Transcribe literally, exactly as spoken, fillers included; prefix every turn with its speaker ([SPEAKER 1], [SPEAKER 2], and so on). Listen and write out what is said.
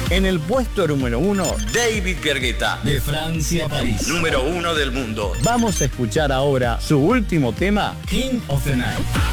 [SPEAKER 1] En el puesto número uno,
[SPEAKER 2] David Guetta,
[SPEAKER 3] de Francia a París,
[SPEAKER 2] número uno del mundo.
[SPEAKER 1] Vamos a escuchar ahora su último tema,
[SPEAKER 3] King of the Night.